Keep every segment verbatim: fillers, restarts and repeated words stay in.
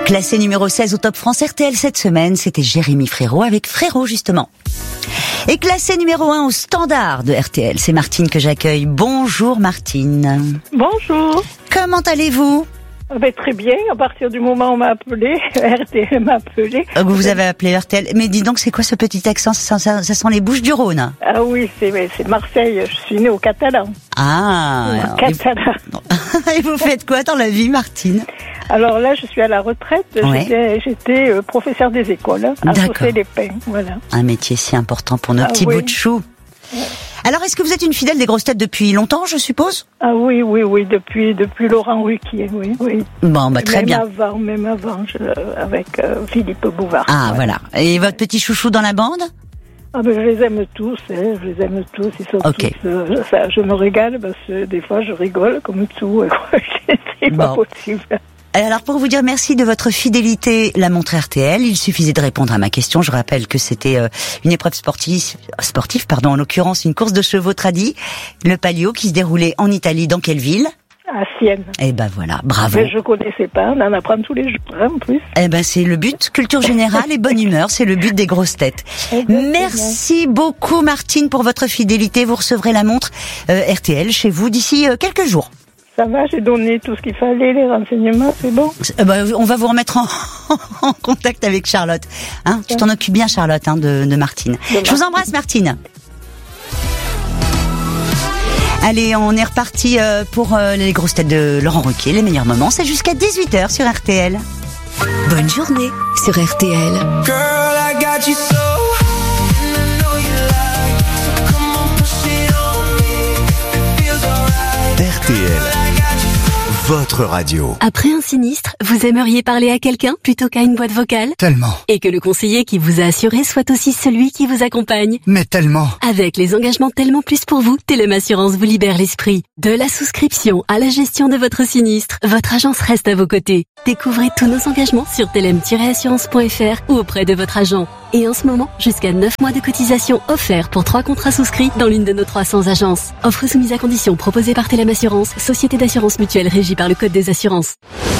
Classé numéro seize au Top France R T L cette semaine, c'était Jérémy Frérot avec Frérot justement. Et classé numéro un au standard de R T L, c'est Martine que j'accueille. Bonjour Martine. Bonjour. Comment allez-vous ? Ah ben, très bien, à partir du moment où on m'a appelé, R T L m'a appelé. Vous avez appelé R T L, mais dis donc c'est quoi ce petit accent, ça, ça, ça sent les Bouches-du-Rhône. Ah oui, c'est, c'est Marseille, je suis née au Catalan. Ah, au Catalan. Et vous faites quoi dans la vie Martine ? Alors là, je suis à la retraite, ouais. j'étais, j'étais euh, professeur des écoles, hein, à Saucé-les-Pins, voilà. Un métier si important pour nos ah, petits oui. bouts de chou. Ouais. Alors, est-ce que vous êtes une fidèle des grosses têtes depuis longtemps, je suppose ? Ah oui, oui, oui, depuis depuis Laurent Ruquier, oui, oui. Bon, bah très même bien. Avant, même avant, je, avec euh, Philippe Bouvard. Ah, voilà. voilà. Et votre petit chouchou dans la bande ? Ah ben je les aime tous, hein, je les aime tous, ils sont okay. tous, euh, ça, je me régale parce que des fois je rigole comme tout, c'est pas bon. possible. Alors pour vous dire merci de votre fidélité, la montre R T L, il suffisait de répondre à ma question. Je rappelle que c'était euh, une épreuve sportive, sportive, pardon, en l'occurrence une course de chevaux tradie, le Palio, qui se déroulait en Italie. Dans quelle ville ? À Sienne. Eh ben voilà, bravo. Mais je connaissais pas, on en apprend tous les jours hein, en plus. Eh ben c'est le but, culture générale et bonne humeur, c'est le but des grosses têtes. Merci beaucoup Martine pour votre fidélité. Vous recevrez la montre euh, R T L chez vous d'ici euh, quelques jours. Ça va, j'ai donné tout ce qu'il fallait, les renseignements, c'est bon. Euh, bah, on va vous remettre en, en contact avec Charlotte. Hein, tu t'en occupes bien, Charlotte, hein, de, de Martine. De Je vous embrasse, Martine. Allez, on est reparti euh, pour euh, les grosses têtes de Laurent Ruquier. Les meilleurs moments, c'est jusqu'à dix-huit heures sur R T L. Bonne journée sur R T L. Girl, I got you so. R T L, votre radio. Après un sinistre, vous aimeriez parler à quelqu'un plutôt qu'à une boîte vocale ? Tellement. Et que le conseiller qui vous a assuré soit aussi celui qui vous accompagne ? Mais tellement. Avec les engagements Tellement Plus pour vous, Telem Assurance vous libère l'esprit. De la souscription à la gestion de votre sinistre, votre agence reste à vos côtés. Découvrez tous nos engagements sur telem tiret assurance point f r ou auprès de votre agent. Et en ce moment, jusqu'à neuf mois de cotisation offerts pour trois contrats souscrits dans l'une de nos trois cents agences. Offre soumise à condition proposée par Telem Assurance, société d'assurance mutuelle régie par le Code des assurances.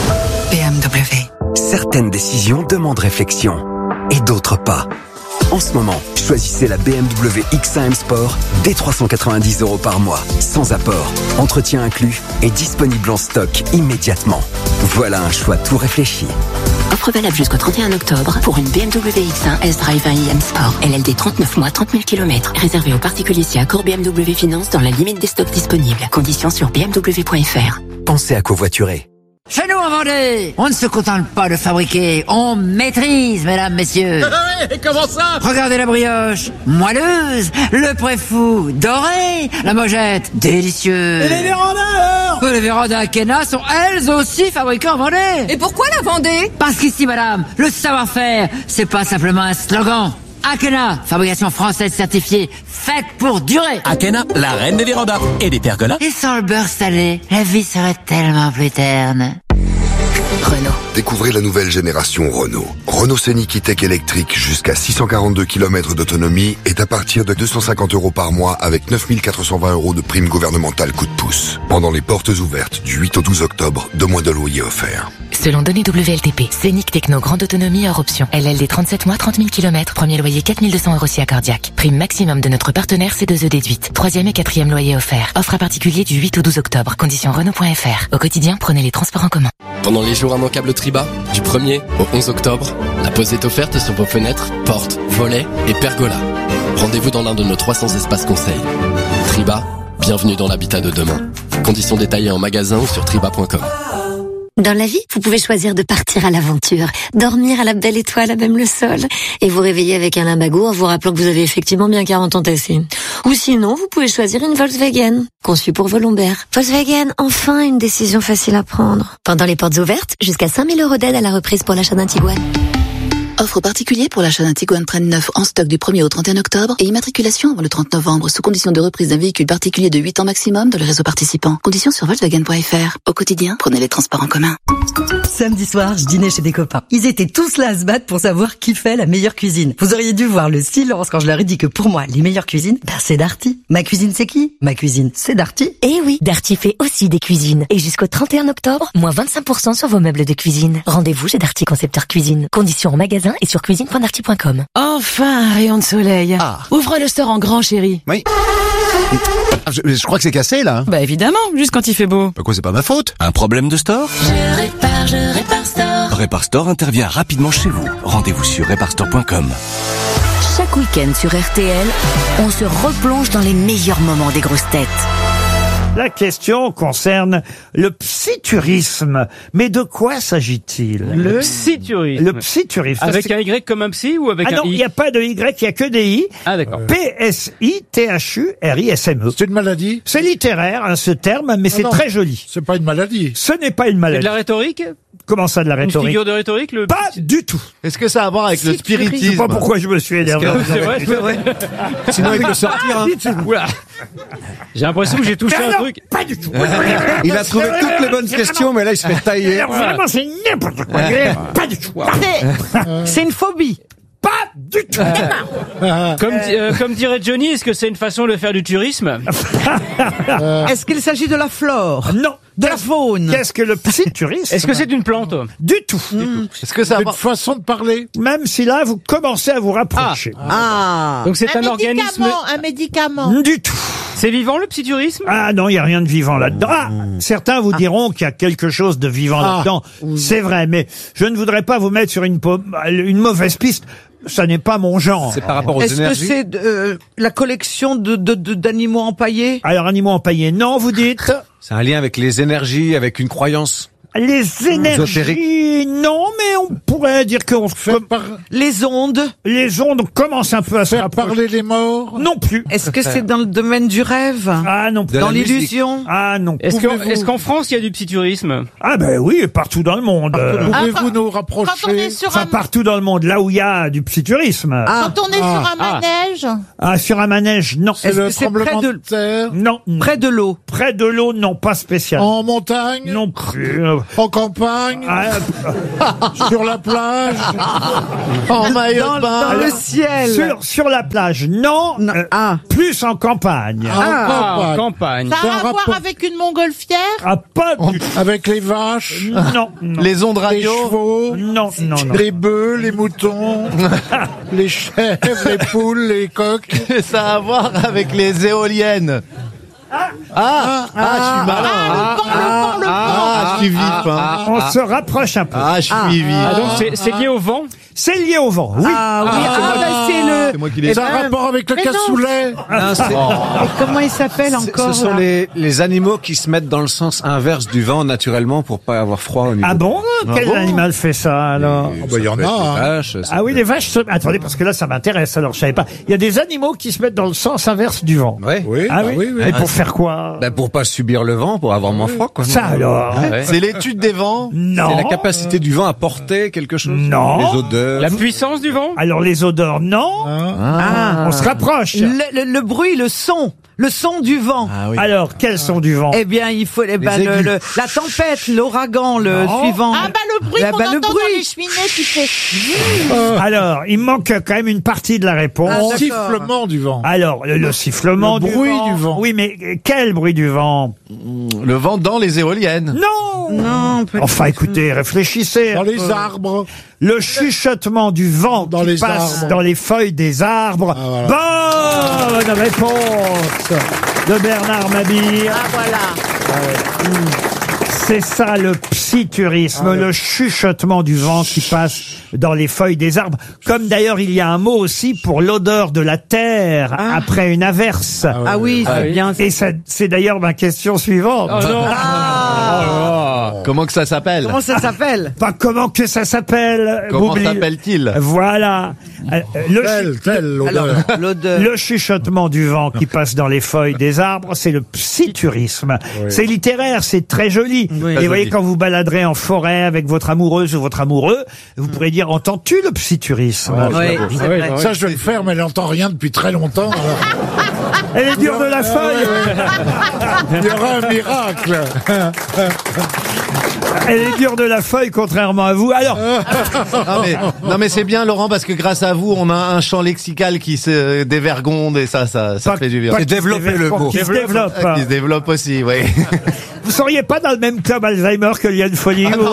B M W. Certaines décisions demandent réflexion et d'autres pas. En ce moment, choisissez la B M W X un M Sport dès trois cent quatre-vingt-dix euros par mois, sans apport, entretien inclus et disponible en stock immédiatement. Voilà un choix tout réfléchi. Offre valable jusqu'au trente et un octobre pour une B M W X un S-Drive un i M Sport. L L D trente-neuf mois, trente mille kilomètres. Réservé aux particuliers si accord B M W Finance dans la limite des stocks disponibles. Conditions sur b m w point f r. Pensez à covoiturer. Chez nous en Vendée, on ne se contente pas de fabriquer, on maîtrise, mesdames, messieurs. Comment ça ? Regardez la brioche, moelleuse, le préfou, doré, la mojette, délicieux. Et les vérandas alors ? Les vérandas Akena sont elles aussi fabriquées en Vendée. Et pourquoi la Vendée ? Parce qu'ici, madame, le savoir-faire, c'est pas simplement un slogan. Akena, fabrication française certifiée, faite pour durer. Akena, la reine des vérandas et des pergolas. Et sans le beurre salé, la vie serait tellement plus terne. Renault. Découvrez la nouvelle génération Renault. Renault Scénic E-Tech électrique jusqu'à six cent quarante-deux kilomètres d'autonomie est à partir de deux cent cinquante euros par mois avec neuf mille quatre cent vingt euros de prime gouvernementale coup de pouce. Pendant les portes ouvertes du huit au douze octobre, deux mois de loyer offerts. Selon données W L T P, Scénic Techno grande autonomie hors option. L L D trente-sept mois, trente mille kilomètres. Premier loyer quatre mille deux cents euros si accordiaque. Prime maximum de notre partenaire C deux E déduite. Troisième et quatrième loyer offert. Offre à particulier du huit au douze octobre. Conditions Renault point f r. Au quotidien, prenez les transports en commun. Pendant les jours immanquables Triba, du premier au onze octobre, la pause est offerte sur vos fenêtres, portes, volets et pergolas. Rendez-vous dans l'un de nos trois cents espaces conseils. Triba, bienvenue dans l'habitat de demain. Conditions détaillées en magasin ou sur triba point com. Dans la vie, vous pouvez choisir de partir à l'aventure, dormir à la belle étoile à même le sol, et vous réveiller avec un limbago en vous rappelant que vous avez effectivement bien quarante ans tassés. Ou sinon, vous pouvez choisir une Volkswagen, conçue pour vos lombaires. Volkswagen, enfin une décision facile à prendre. Pendant les portes ouvertes, jusqu'à cinq mille euros d'aide à la reprise pour l'achat d'un Tiguan. Offre particulier pour l'achat d'un Tiguan Trend neuf en stock du premier au trente et un octobre et immatriculation avant le trente novembre sous condition de reprise d'un véhicule particulier de huit ans maximum dans le réseau participant. Conditions sur Volkswagen point f r. Au quotidien, prenez les transports en commun. Samedi soir, je dînais chez des copains. Ils étaient tous là à se battre pour savoir qui fait la meilleure cuisine. Vous auriez dû voir le silence quand je leur ai dit que pour moi, les meilleures cuisines, ben c'est Darty. Ma cuisine, c'est qui? Ma cuisine, c'est Darty. Eh oui, Darty fait aussi des cuisines. Et jusqu'au trente et un octobre, moins vingt-cinq pour cent sur vos meubles de cuisine. Rendez-vous chez Darty Concepteur Cuisine. Conditions en magasin et sur cuisine point darty point com. Enfin, un rayon de soleil. Ah. Ouvre le store en grand, chérie. Oui. Je, je crois que c'est cassé, là. Bah évidemment, juste quand il fait beau. Bah quoi, c'est pas ma faute. Un problème de store? Je répare, je répare store. Répare Store intervient rapidement chez vous. Rendez-vous sur répare store point com. Chaque week-end sur R T L, on se replonge dans les meilleurs moments des grosses têtes. La question concerne le psyturisme. Mais de quoi s'agit-il? Le psyturisme. Le psyturisme. Avec c'est... un Y comme un psy ou avec ah un non, I? il n'y a pas de Y, il n'y a que des I. Ah d'accord. P S I T H U R I S M E. C'est une maladie? C'est littéraire, hein, ce terme, mais ah c'est non, très joli. C'est pas une maladie. Ce n'est pas une maladie. C'est de la rhétorique? Comment ça, de la rhétorique? Une figure de rhétorique, le... Pas du tout. Est-ce que ça a à voir avec le spiritisme? Je sais pas pourquoi je me suis énervé. Que... C'est vrai, c'est vrai. Sinon, il peut sortir, hein. Oula. J'ai l'impression que j'ai touché ah un non, truc. Pas du tout. Il a trouvé toutes les bonnes questions, mais là, il se fait tailler. Vraiment, c'est n'importe quoi. Pas du tout. C'est une phobie. Pas du tout. Comme, euh, comme dirait Johnny, est-ce que c'est une façon de faire du tourisme? Est-ce qu'il s'agit de la flore? Non. De la faune? Qu'est-ce que le psyturisme? Est-ce que c'est une plante? Du tout. Mmh. Est-ce que ça a une façon de parler? Même si là, vous commencez à vous rapprocher. Ah. Donc c'est un, un organisme. Un médicament. Du tout. C'est vivant le psyturisme? Ah non, il n'y a rien de vivant là-dedans. Ah, certains vous diront qu'il y a quelque chose de vivant ah. là-dedans. C'est vrai, mais je ne voudrais pas vous mettre sur une, une mauvaise piste. Ça n'est pas mon genre. C'est par rapport aux Est-ce énergies. Est-ce que c'est euh, la collection de, de, de, d'animaux empaillés? Alors, animaux empaillés, non, vous dites? C'est un lien avec les énergies, avec une croyance. Les énergies, non, mais on pourrait dire qu'on fait par... Les ondes. Les ondes commencent un peu à se faire rapprocher. parler les morts. Non plus. Est-ce que c'est dans le domaine du rêve? Ah non plus. Dans l'illusion? Ah non. Est-ce, que, est-ce qu'en France il y a du psyturisme? Ah ben oui, partout dans le monde. Pouvez-vous ah, nous rapprocher? Quand on est sur enfin, un... partout dans le monde, là où il y a du psyturisme. Ah. Quand on est ah. sur un manège. Ah, sur un manège, non. C'est Est-ce le que c'est tremblement près de... de terre? Non, non. Près de l'eau? Près de l'eau, non, pas spécialement. En montagne? Non plus. En campagne? Ah, sur la plage? En maillot de bain? Dans le ciel? Sur, sur la plage, non. non. Euh, ah. Plus en campagne. Ah, ah, en campagne. campagne. Ça a à voir avec une montgolfière? Ah, pas du... Avec les vaches? Non, non. Les ondes radio? Les chevaux? Non, non, non. Les bœufs, les moutons? Les chèvres, les poules, les coqs? Ça a à voir avec les éoliennes. Ah, ah, ah, ah, je suis malin. Ah, le vent, le vent, le vent. Ah, je suis vif. Hein. Ah, on se rapproche un peu. Ah, je suis ah, vif. Ah, donc c'est, c'est lié au vent? C'est lié au vent, oui. Ah, oui, ah, ah, bah, c'est le... C'est moi qui l'ai. Ça a un rapport avec le cassoulet? Oh. Et comment il s'appelle encore? Ce sont les, les animaux qui se mettent dans le sens inverse du vent naturellement pour pas avoir froid au niveau. Ah bon? Ah Quel bon animal fait ça, alors? Oh, bah, il y en a. Hein. Vaches, ah oui, les vaches se... Attendez, parce que là, ça m'intéresse, alors je savais pas. Il y a des animaux qui se mettent dans le sens inverse du vent. Ouais. Oui, ah bah, oui, oui. Et pour ah, faire quoi? Bah, pour pas subir le vent, pour avoir moins froid, quoi. Ça alors? Ah, ouais. C'est l'étude des vents? Non. C'est la capacité du vent à porter quelque chose? Non. Les odeurs? La puissance du vent? Alors les odeurs, non. Ah. On se rapproche. Le, le, le bruit, le son. Le son du vent. Ah, oui. Alors, quel son du vent? Eh bien, il faut eh ben, le, le, la tempête, l'ouragan, le non. suivant. Ah bah le bruit ah, qu'on bah, entend le bruit. dans les cheminées qui fait... Euh. Alors, il manque quand même une partie de la réponse. Le ah, sifflement du vent. Alors, le, le sifflement le du bruit vent. du vent. Oui, mais quel bruit du vent? Le vent dans les éoliennes. Non. Non. Enfin, écoutez, réfléchissez. Dans les arbres. Le chuchotement du vent dans qui les passe arbres. dans les feuilles des arbres. Ah, voilà. Bonne réponse de Bernard Mabille. Ah voilà. Ah, ouais. mmh. C'est ça le psyturisme, ah, ouais. le chuchotement du vent qui passe dans les feuilles des arbres. Comme d'ailleurs il y a un mot aussi pour l'odeur de la terre ah. après une averse. Ah, ouais, ah oui, c'est ah, bien. Et ça, c'est d'ailleurs ma question suivante. Oh non. Ah. Oh. Comment que ça s'appelle? Comment ça s'appelle? Pas comment que ça s'appelle. Comment s'appelle-t-il? Voilà. Le, tel, tel, l'odeur. l'odeur. Le chuchotement du vent qui passe dans les feuilles des arbres, c'est le psyturisme. Oui. C'est littéraire, c'est très joli. Oui. Et vous voyez, quand vous baladerez en forêt avec votre amoureuse ou votre amoureux, vous mmh. pourrez dire, entends-tu le psyturisme? Oh, oui, oui, c'est vrai. Ça, je vais le faire, mais elle n'entend rien depuis très longtemps. Alors... Elle est dure de la feuille. Il y aura un miracle. Elle est dure de la feuille, contrairement à vous. Alors, Non mais, non mais c'est bien Laurent parce que grâce à vous on a un champ lexical qui se dévergonde et ça ça, ça Pas- fait du bien. pas qui se développer développe, qui se développe. Qui se développe aussi, oui. vous seriez pas dans le même club Alzheimer que Liane Folie vous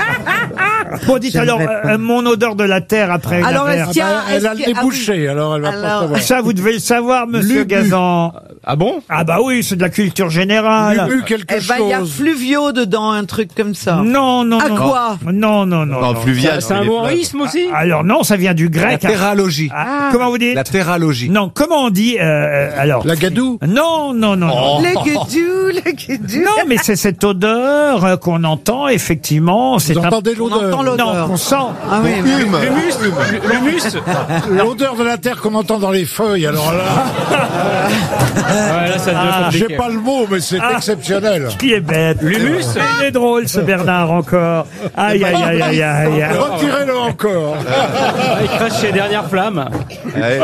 Bon, dites alors, euh, mon odeur de la terre après une Alors, affaire. est-ce qu'il y a- est-ce Elle a le qu'il y a- nez ah oui. bouché, alors elle va pas Alors- savoir. Ça, vous devez le savoir, monsieur Lubu. Gazan. Ah bon? Ah bah oui, c'est de la culture générale. Lubu quelque Eh ben, il y a chose. fluvio dedans, un truc comme ça. Non, non, À non. quoi? Non, non, non. Non, fluvial, C'est un les mot en fleuves. isme aussi? Alors non, ça vient du grec. La terralogie. Ah, comment vous dites? La terralogie. Non, comment on dit euh, alors? La gadoue. Non, non, non, non. Le guédou, le guédou. Non, mais c'est cette odeur euh, qu'on entend effectivement. C'est Vous un... entendez On entend l'odeur. l'odeur. Non, qu'on sent. Ah oui, oui. Hume. L'humus? L'odeur de la terre qu'on entend dans les feuilles, alors là, Ouais, là, ça devient Ah, j'ai compliqué. pas le mot, mais c'est Ah. exceptionnel. Qui est bête. L'humus? Il est drôle, ce Bernard, encore. Aïe, aïe, aïe, aïe, aïe. aïe. Retirez-le encore. Ah, il crache ses dernières flammes. Ouais.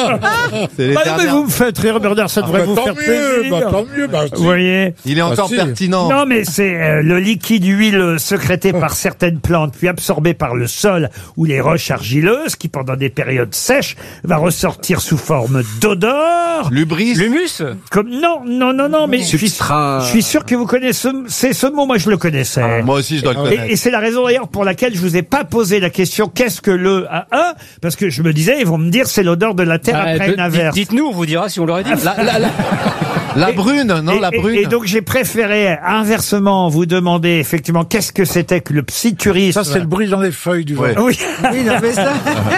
C'est les Bah non, mais dernières- vous me faites rire, Bernard, ça devrait Bah, vous tant faire mieux, plaisir. bah, tant mieux, bah, Vous si. voyez? Il est encore si. pertinent. Non, mais c'est euh, le liquide huileux sécrété par certaines plantes, puis absorbé par le sol ou les roches argileuses, qui pendant des périodes sèches va ressortir sous forme d'odeur. Lubris. L'humus? Comme non, non, non, non, mais je suis, Substrat. je suis sûr que vous connaissez ce, c'est ce mot. Moi, je le connaissais. Ah, moi aussi, je dois le Et, connaître. et c'est la raison d'ailleurs pour laquelle je vous ai pas posé la question qu'est-ce que le A un, parce que je me disais ils vont me dire c'est l'odeur de la terre Ah, après de- une averse. Dites-nous, on vous dira si on l'aurait dit. La, la, la, la brune, non, et, la et- brune. et donc j'ai préféré inversement vous demander effectivement qu'est-ce que c'était que le psyturisme. Ça, c'est le bruit dans les feuilles du vent. Ouais. Oui. Oui, non, mais ça.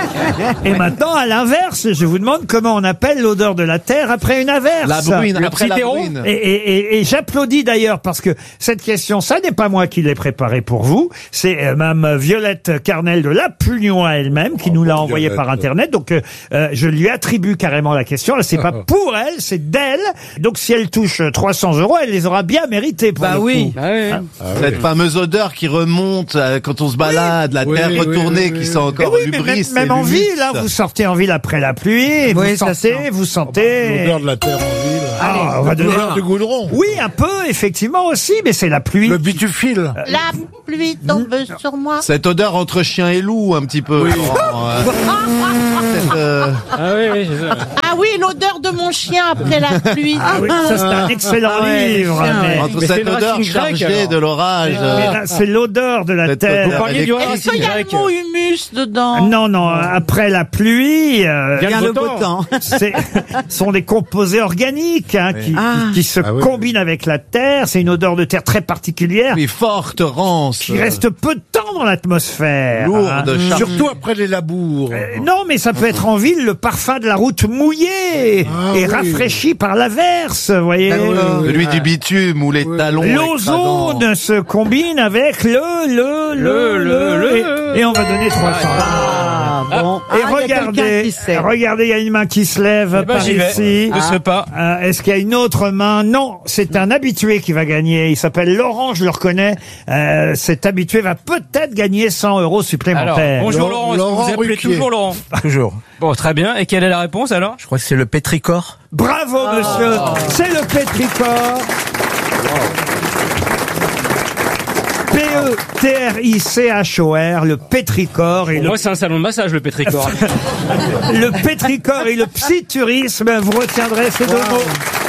Et maintenant, à l'inverse, je vous demande comment on appelle l'odeur de la terre après une averse. La brune, Le après la psytéro. brune. Et, et- et- et j'applaudis d'ailleurs parce que cette question, ça n'est pas moi qui l'ai préparée pour vous, c'est euh, Mme Violette Carnel de La Pugnon à elle-même qui nous l'a envoyée Violette. par Internet. Donc euh, euh, je lui attribue carrément la question. C'est pas pour elle, c'est d'elle. Donc si elle touche trois cents euros, elle les aura bien mérités pour Bah le oui. coup. Ah oui. Cette fameuse odeur qui remonte euh, quand on se balade, la Oui, terre oui, retournée oui, oui, qui oui. sent Mais encore oui, mais lubris. même, même en ville, hein, vous sortez en ville après la pluie, et Oui, vous ça sentez, sent. vous sentez. L'odeur de la terre en ville. Ah, on va donner- L'odeur du goudron. Oui, un peu, effectivement aussi, mais c'est la pluie. Le bitufile. La pluie tombe sur moi. Cette odeur entre chien et loup, un petit peu. Laurent, euh, cette, euh, Ah oui, oui, c'est ça. Ah oui, l'odeur de mon chien après la pluie. Ah oui, ça c'est un excellent Ah ouais, livre. tiens, mais- ouais. entre Mais c'est cette une odeur racine grecque, chargée alors. de l'orage. Mais euh, là, c'est l'odeur de la Cette terre. odeur Vous parliez du électrique. Est-ce qu'il y a le mot humus dedans? Non, non, après la pluie, euh, Vient Bien le le beau beau temps. temps. c'est sont des composés organiques hein, qui, Ah. qui se Ah oui. combinent avec la terre. C'est une odeur de terre très particulière Mais forte, rance. qui reste peu de temps dans l'atmosphère. Lourde, hein. chargée. Surtout après les labours. Euh, Non, mais ça peut être en ville le parfum de la route mouillée Ah et oui. rafraîchi par l'averse, vous voyez. Celui du bitume ou les talons. L'ozone se combine avec le, le, le, Le, le, le, et, le. et on va donner trois cents. Ah, bon. Et Ah, il y a regardez, quelqu'un qui sait. regardez, il y a une main qui se lève Eh ben, par j'y vais. ici. Je sais pas. Euh, Est-ce qu'il y a une autre main? Non, c'est un habitué qui va gagner. Il s'appelle Laurent, je le reconnais. Euh, cet habitué va peut-être gagner cent euros Alors, supplémentaires. bonjour Laurent, est-ce que Laurent vous appelez Ruquier. toujours Laurent? Toujours. Bon, très bien. Et quelle est la réponse alors? Je crois que c'est le pétricor. Bravo, monsieur. C'est le pétricor. P E T R I C H O R, le pétricor et Pour le, moi, c'est un salon de massage, le pétricor. le pétricor et le psyturisme. Vous retiendrez ces deux mots.